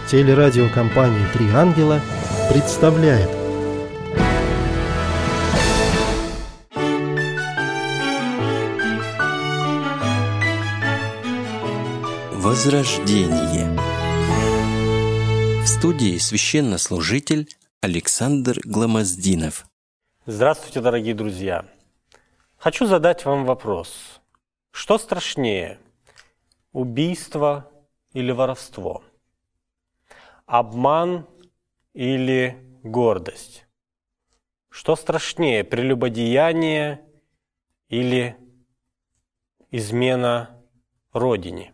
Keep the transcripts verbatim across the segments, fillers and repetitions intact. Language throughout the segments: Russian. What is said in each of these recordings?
Телерадиокомпания «Три ангела» представляет. Возрождение. В студии священнослужитель Александр Гламоздинов. Здравствуйте, дорогие друзья! Хочу задать вам вопрос. Что страшнее, убийство или воровство? Обман или гордость? Что страшнее, прелюбодеяние или измена Родине?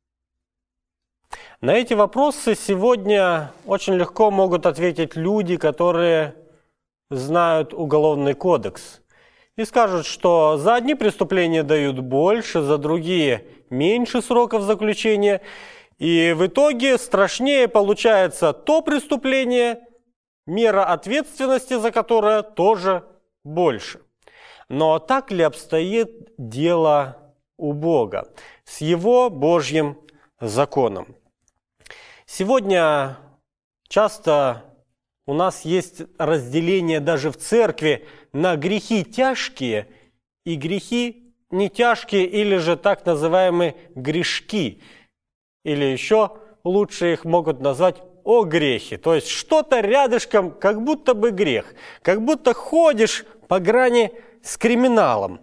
На эти вопросы сегодня очень легко могут ответить люди, которые знают Уголовный кодекс. И скажут, что за одни преступления дают больше, за другие меньше сроков заключения. И в итоге страшнее получается то преступление, мера ответственности за которое тоже больше. Но так ли обстоит дело у Бога с Его Божьим законом? Сегодня часто у нас есть разделение даже в церкви на грехи тяжкие и грехи не тяжкие, или же так называемые грешки. Или еще лучше их могут назвать огрехи. То есть что-то рядышком, как будто бы грех. Как будто ходишь по грани с криминалом.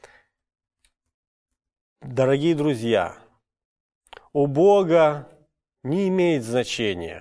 Дорогие друзья, у Бога не имеет значения,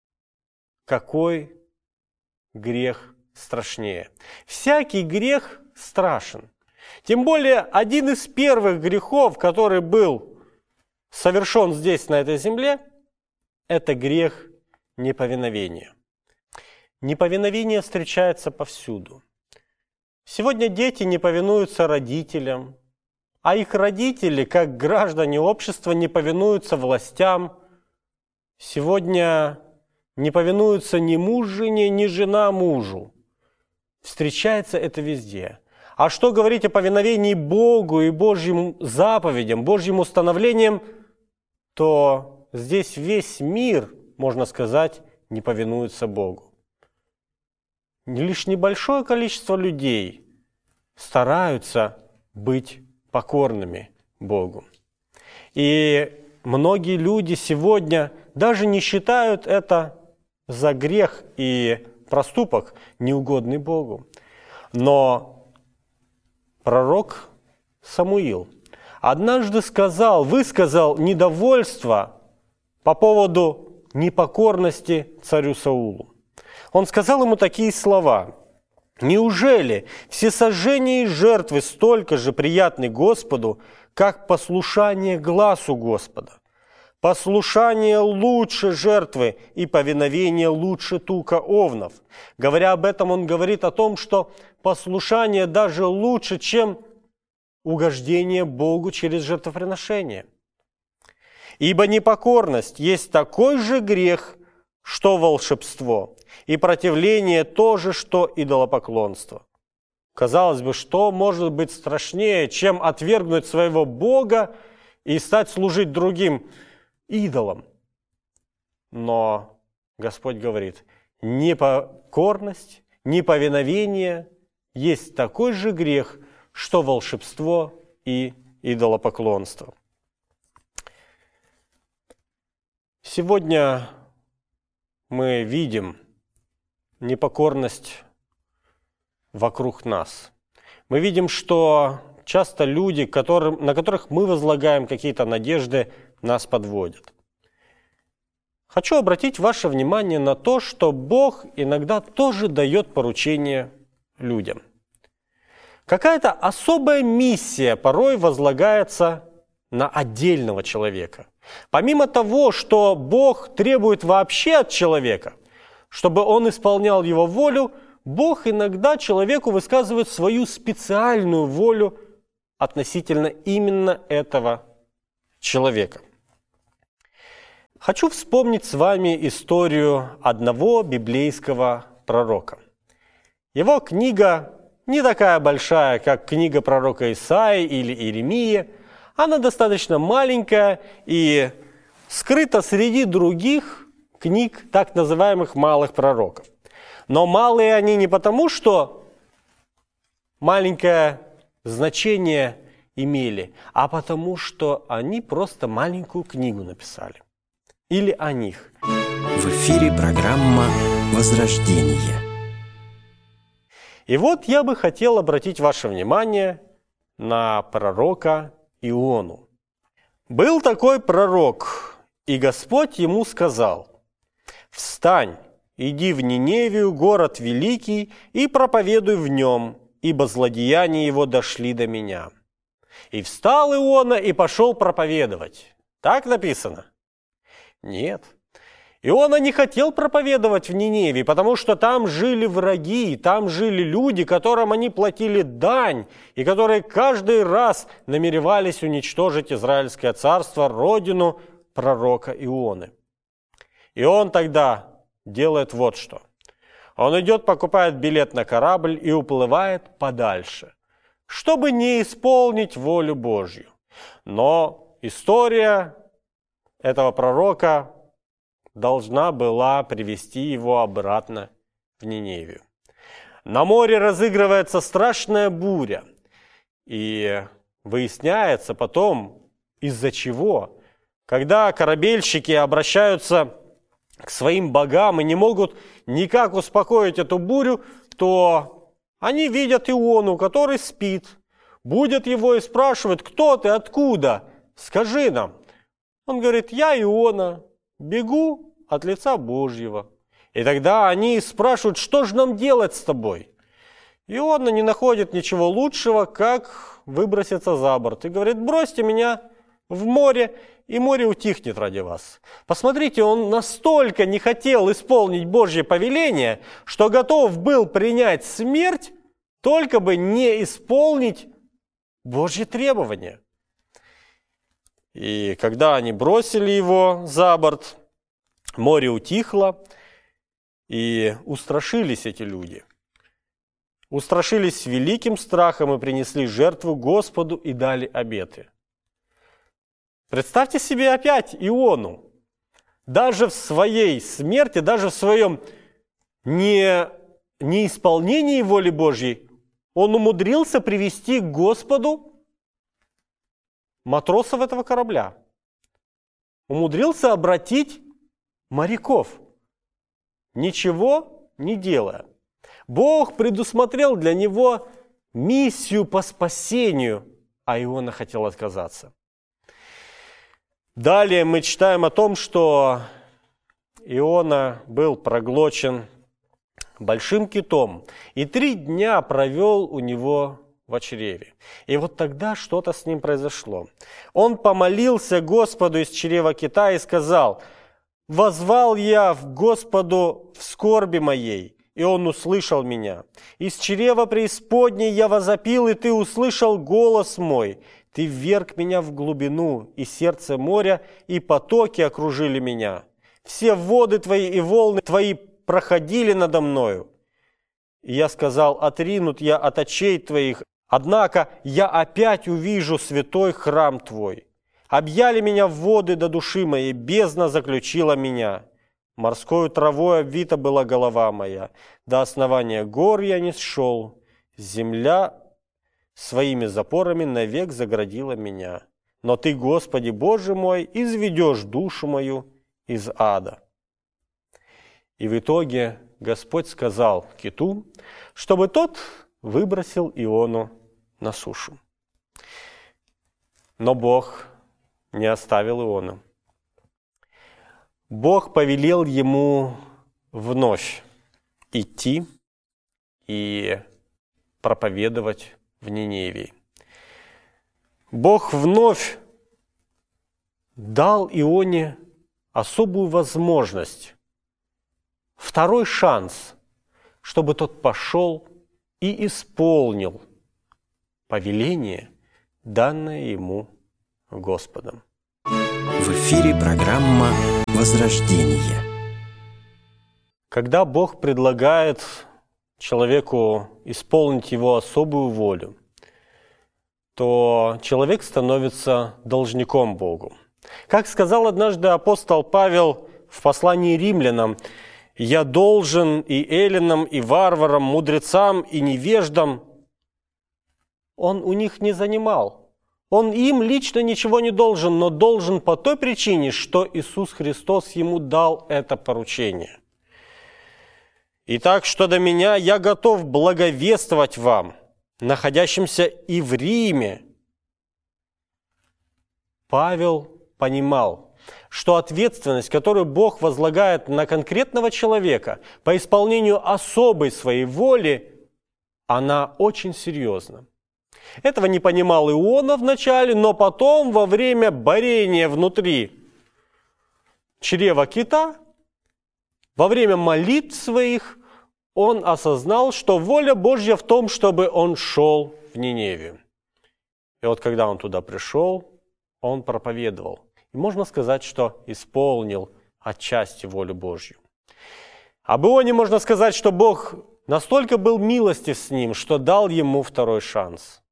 какой грех страшнее. Всякий грех страшен. Тем более один из первых грехов, который был совершен здесь, на этой земле, это грех неповиновения. Неповиновение встречается повсюду. Сегодня дети не повинуются родителям, а их родители, как граждане общества, не повинуются властям. Сегодня не повинуются ни муж жене, ни жена мужу. Встречается это везде. А что говорить о повиновении Богу и Божьим заповедям, Божьим установлениям, то здесь весь мир, можно сказать, не повинуется Богу. Лишь небольшое количество людей стараются быть покорными Богу. И многие люди сегодня даже не считают это за грех и проступок, неугодный Богу. Но пророк Самуил однажды сказал, высказал недовольство по поводу непокорности царю Саулу. Он сказал ему такие слова: «Неужели всесожжение и жертвы столько же приятны Господу, как послушание гласу Господа? Послушание лучше жертвы, и повиновение лучше тука овнов». Говоря об этом, он говорит о том, что послушание даже лучше, чем угождение Богу через жертвоприношение. «Ибо непокорность есть такой же грех, что волшебство, и противление то же, что идолопоклонство». Казалось бы, что может быть страшнее, чем отвергнуть своего Бога и стать служить другим идолам? Но Господь говорит, непокорность, неповиновение есть такой же грех, что волшебство и идолопоклонство. Сегодня мы видим непокорность вокруг нас. Мы видим, что часто люди, которым, на которых мы возлагаем какие-то надежды, нас подводят. Хочу обратить ваше внимание на то, что Бог иногда тоже дает поручения людям. Какая-то особая миссия порой возлагается на отдельного человека. Помимо того, что Бог требует вообще от человека, чтобы он исполнял его волю, Бог иногда человеку высказывает свою специальную волю относительно именно этого человека. Хочу вспомнить с вами историю одного библейского пророка. Его книга не такая большая, как книга пророка Исаии или Иеремии. Она достаточно маленькая и скрыта среди других книг так называемых малых пророков. Но малые они не потому, что маленькое значение имели, а потому, что они просто маленькую книгу написали. Или о них. В эфире программа «Возрождение». И вот я бы хотел обратить ваше внимание на пророка Иону. Был такой пророк, и Господь ему сказал: «Встань, иди в Ниневию, город великий, и проповедуй в нем, ибо злодеяния его дошли до меня». И встал Иона и пошел проповедовать. Так написано? Нет. Иона не хотел проповедовать в Ниневии, потому что там жили враги, там жили люди, которым они платили дань, и которые каждый раз намеревались уничтожить Израильское царство, родину пророка Ионы. И он тогда делает вот что. Он идет, покупает билет на корабль и уплывает подальше, чтобы не исполнить волю Божью. Но история этого пророка должна была привести его обратно в Ниневию. На море разыгрывается страшная буря, и выясняется потом, из-за чего. Когда корабельщики обращаются к своим богам и не могут никак успокоить эту бурю, то они видят Иону, который спит, будут его и спрашивают: «Кто ты, откуда? Скажи нам». Он говорит: «Я Иона, бегу от лица Божьего». И тогда они спрашивают: «Что же нам делать с тобой?» Иона не находит ничего лучшего, как выброситься за борт. И говорит: «Бросьте меня в море, и море утихнет ради вас». Посмотрите, он настолько не хотел исполнить Божье повеление, что готов был принять смерть, только бы не исполнить Божьи требования. И когда они бросили его за борт, море утихло, и устрашились эти люди. Устрашились великим страхом и принесли жертву Господу и дали обеты. Представьте себе опять Иону. Даже в своей смерти, даже в своем не, неисполнении воли Божьей, он умудрился привести к Господу матросов этого корабля. Умудрился обратить моряков, ничего не делая. Бог предусмотрел для него миссию по спасению, а Иона хотел отказаться. Далее мы читаем о том, что Иона был проглочен большим китом и три дня провел у него в чреве. И вот тогда что-то с ним произошло. Он помолился Господу из чрева кита и сказал: «Воззвал я в Господу в скорби моей, и Он услышал меня. Из чрева преисподней я возопил, и Ты услышал голос мой. Ты вверг меня в глубину, и сердце моря, и потоки окружили меня. Все воды Твои и волны Твои проходили надо мною. И я сказал: отринут я от очей Твоих, однако я опять увижу святой храм Твой. Объяли меня воды до души моей, бездна заключила меня. Морскою травой обвита была голова моя, до основания гор я не сшел, земля своими запорами навек заградила меня. Но Ты, Господи Боже мой, изведешь душу мою из ада». И в итоге Господь сказал киту, чтобы тот выбросил Иону на сушу. Но Бог не оставил Иону. Бог повелел ему вновь идти и проповедовать в Ниневии. Бог вновь дал Ионе особую возможность, второй шанс, чтобы тот пошел и исполнил повеление, данное ему Господом. В эфире программа «Возрождение». Когда Бог предлагает человеку исполнить его особую волю, то человек становится должником Богу. Как сказал однажды апостол Павел в послании римлянам: «Я должен и эллинам, и варварам, мудрецам, и невеждам». Он у них не занимал. Он им лично ничего не должен, но должен по той причине, что Иисус Христос ему дал это поручение. «Итак, что до меня, я готов благовествовать вам, находящимся и в Риме». Павел понимал, что ответственность, которую Бог возлагает на конкретного человека по исполнению особой своей воли, она очень серьезна. Этого не понимал Иона вначале, но потом, во время борения внутри чрева кита, во время молитв своих, он осознал, что воля Божья в том, чтобы он шел в Ниневию. И вот когда он туда пришел, он проповедовал. И можно сказать, что исполнил отчасти волю Божью. Об Ионе можно сказать, что Бог настолько был милостив с ним, что дал ему второй шанс.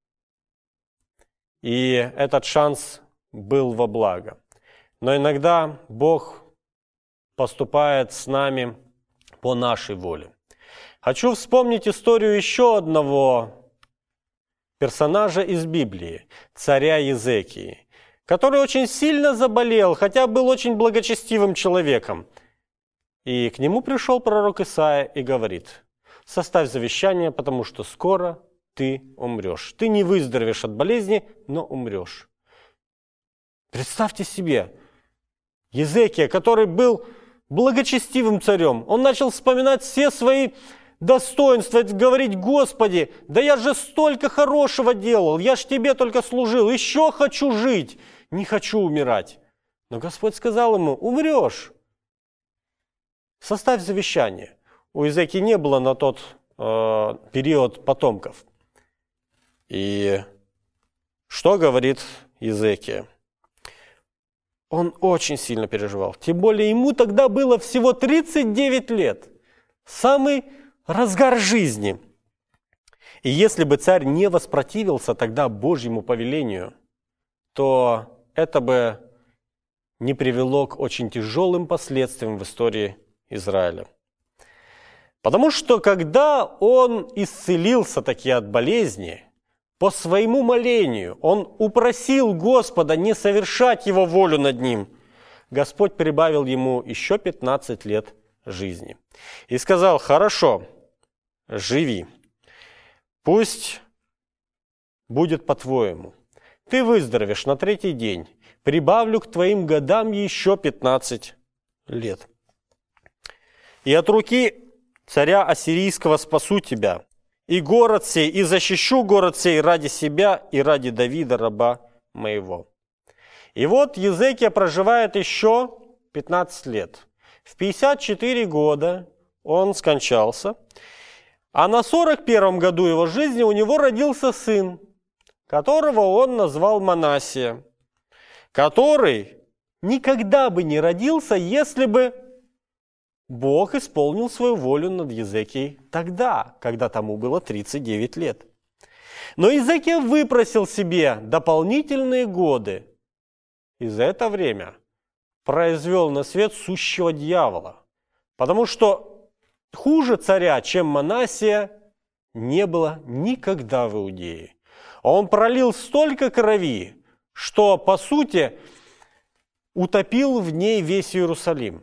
И этот шанс был во благо. Но иногда Бог поступает с нами по нашей воле. Хочу вспомнить историю еще одного персонажа из Библии, царя Езекии, который очень сильно заболел, хотя был очень благочестивым человеком. И к нему пришел пророк Исаия и говорит: «Составь завещание, потому что скоро ты умрешь. Ты не выздоровеешь от болезни, но умрешь». Представьте себе, Езекия, который был благочестивым царем, он начал вспоминать все свои достоинства, говорить: «Господи, да я же столько хорошего делал, я ж тебе только служил, еще хочу жить, не хочу умирать». Но Господь сказал ему: «Умрешь. Составь завещание». У Езекии не было на тот э, период потомков. И что говорит Езекия? Он очень сильно переживал. Тем более ему тогда было всего тридцать девять лет. Самый разгар жизни. И если бы царь не воспротивился тогда Божьему повелению, то это бы не привело к очень тяжелым последствиям в истории Израиля. Потому что когда он исцелился таки от болезни, по своему молению он упросил Господа не совершать его волю над ним, Господь прибавил ему еще пятнадцать лет жизни. И сказал: «Хорошо, живи, пусть будет по-твоему. Ты выздоровеешь на третий день, прибавлю к твоим годам еще пятнадцать лет. И от руки царя ассирийского спасу тебя, и город сей, и защищу город сей ради себя и ради Давида, раба моего». И вот Езекия проживает еще пятнадцать лет. В пятьдесят четыре года он скончался, а на сорок первом году его жизни у него родился сын, которого он назвал Манассия, который никогда бы не родился, если бы Бог исполнил свою волю над Езекией тогда, когда тому было тридцать девять лет. Но Езекия выпросил себе дополнительные годы, и за это время произвел на свет сущего дьявола, потому что хуже царя, чем Манассия, не было никогда в Иудее. Он пролил столько крови, что, по сути, утопил в ней весь Иерусалим.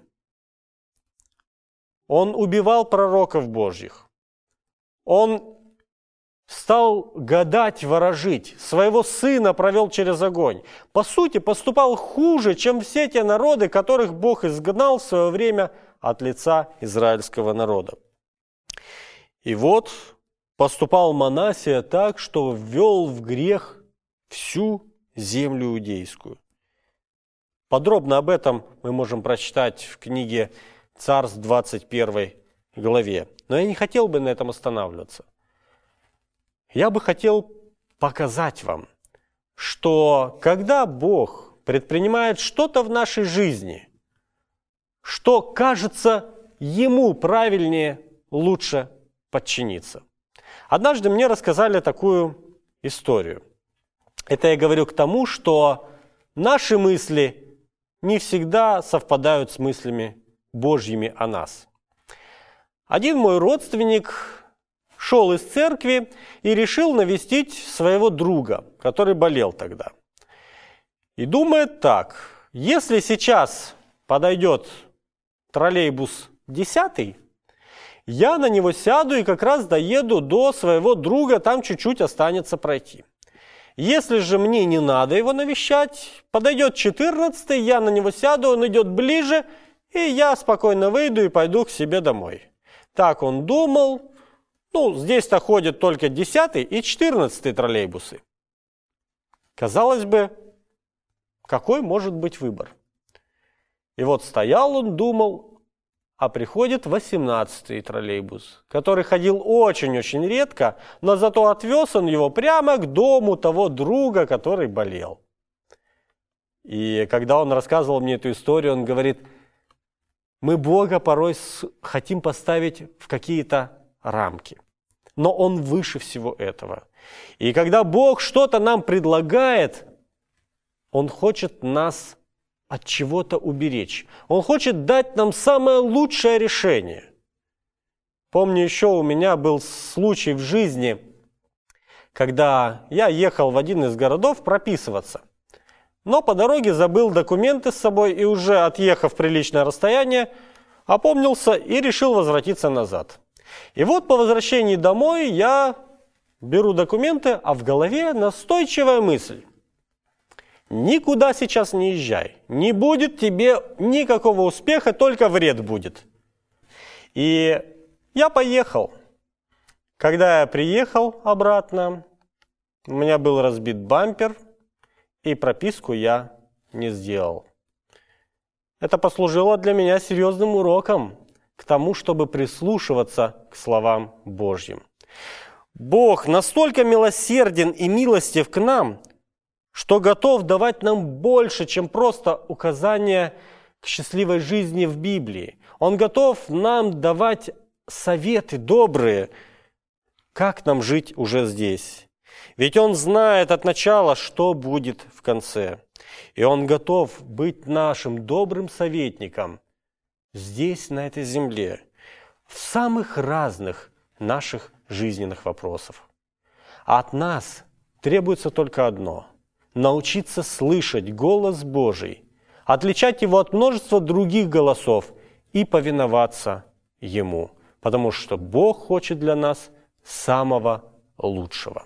Он убивал пророков Божьих. Он стал гадать, ворожить. Своего сына провел через огонь. По сути, поступал хуже, чем все те народы, которых Бог изгнал в свое время от лица израильского народа. И вот поступал Манассия так, что ввел в грех всю землю иудейскую. Подробно об этом мы можем прочитать в книге Царств двадцать первой главе. Но я не хотел бы на этом останавливаться. Я бы хотел показать вам, что когда Бог предпринимает что-то в нашей жизни, что кажется Ему правильнее, лучше подчиниться. Однажды мне рассказали такую историю. Это я говорю к тому, что наши мысли не всегда совпадают с мыслями Божьими о нас. Один мой родственник шел из церкви и решил навестить своего друга, который болел тогда. И думает так: если сейчас подойдет троллейбус десятый, я на него сяду и как раз доеду до своего друга, там чуть-чуть останется пройти. Если же мне не надо его навещать, подойдет четырнадцатый, я на него сяду, он идет ближе, и я спокойно выйду и пойду к себе домой. Так он думал. Ну, здесь-то ходят только десятый и четырнадцатый троллейбусы. Казалось бы, какой может быть выбор? И вот стоял он, думал, а приходит восемнадцатый троллейбус, который ходил очень-очень редко, но зато отвез он его прямо к дому того друга, который болел. И когда он рассказывал мне эту историю, он говорит: мы Бога порой хотим поставить в какие-то рамки, но Он выше всего этого. И когда Бог что-то нам предлагает, Он хочет нас от чего-то уберечь. Он хочет дать нам самое лучшее решение. Помню, еще у меня был случай в жизни, когда я ехал в один из городов прописываться, но по дороге забыл документы с собой и уже отъехав приличное расстояние, опомнился и решил возвратиться назад. И вот по возвращении домой я беру документы, а в голове настойчивая мысль: никуда сейчас не езжай, не будет тебе никакого успеха, только вред будет. И я поехал. Когда я приехал обратно, у меня был разбит бампер, и прописку я не сделал. Это послужило для меня серьезным уроком к тому, чтобы прислушиваться к словам Божьим. Бог настолько милосерден и милостив к нам, что готов давать нам больше, чем просто указания к счастливой жизни в Библии. Он готов нам давать советы добрые, как нам жить уже здесь. Ведь Он знает от начала, что будет в конце. И Он готов быть нашим добрым советником здесь, на этой земле, в самых разных наших жизненных вопросах. А от нас требуется только одно – научиться слышать голос Божий, отличать его от множества других голосов и повиноваться Ему, потому что Бог хочет для нас самого лучшего.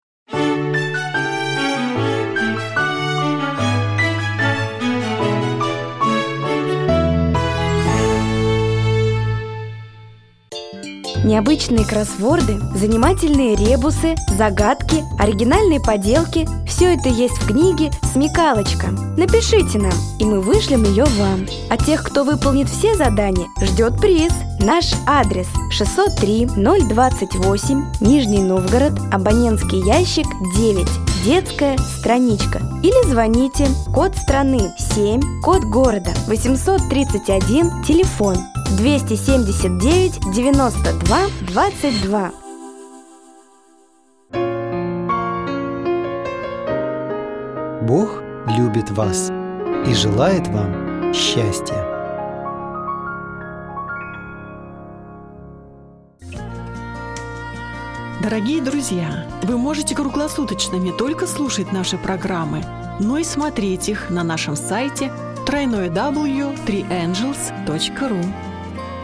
Необычные кроссворды, занимательные ребусы, загадки, оригинальные поделки – все это есть в книге «Смекалочка». Напишите нам, и мы вышлем ее вам. А тех, кто выполнит все задания, ждет приз. Наш адрес шестьсот три ноль двадцать восемь, Нижний Новгород, абонентский ящик девять, детская страничка. Или звоните, код страны семь, код города восемьсот тридцать один, телефон двести семьдесят девять девяносто два двадцать два. Бог любит вас и желает вам счастья. Дорогие друзья, вы можете круглосуточно не только слушать наши программы, но и смотреть их на нашем сайте дабл ю дабл ю дабл ю точка три энджелс точка ру.